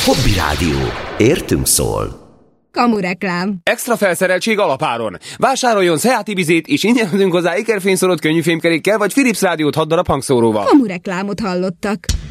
Hobby Rádió. Értünk szól. Kamureklám. Extra felszereltség alapáron. Vásároljon Seat Ibizét, és ingyen adunk hozzá ikerfényszorott könnyűfémkerékkel, vagy Philips rádiót 6 darab hangszóróval. Kamureklámot hallottak.